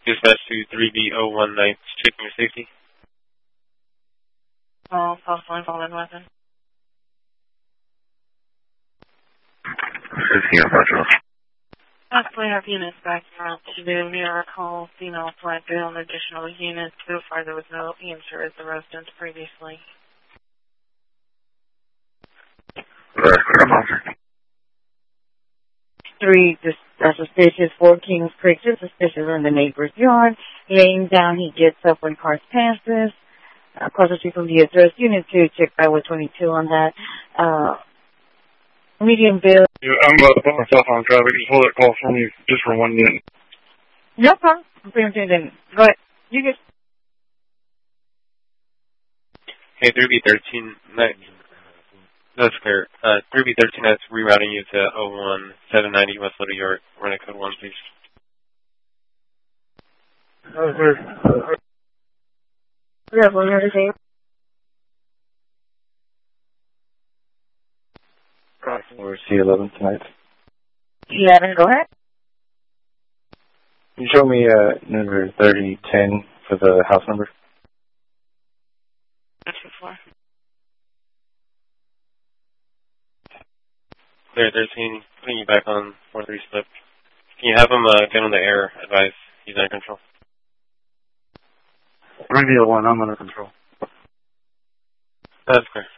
Dispatch to 3B019, checking your safety. Oh, possibly fallen weapon. 15 on Central. Possibly have units back from to do mirror call, female flight bill, and additional units. So far, there was no answer at the residence previously. That's clear, I'm officer. 3, suspicious, 4 Kings Creek, just suspicious in the neighbor's yard. Laying down, he gets up when cars passes. Across the street from the address. Unit 2, check by with 22 on that. Medium bill. Yeah, I'm about to put myself on traffic. Just hold that call for me just for 1 minute. No problem. I'm pretty much then. Go ahead. You get. Hey, 3B13, that's clear. 3B13, that's rerouting you to 01790 West Little York. Run a code 1, please. That's clear. We have 1 other thing. Or C11 tonight. 11, go ahead. Can you show me number 3010 for the house number? That's before. Clear 13, putting you back on 4-3 slip. Can you have him get on the air? Advise he's under control. Radio 1, I'm under control. That's clear.